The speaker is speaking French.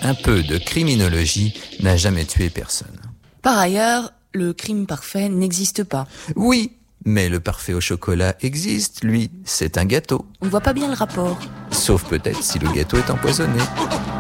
Un peu de criminologie n'a jamais tué personne. Par ailleurs, le crime parfait n'existe pas. Oui, mais le parfait au chocolat existe, lui. C'est un gâteau. On ne voit pas bien le rapport. Sauf peut-être si le gâteau est empoisonné.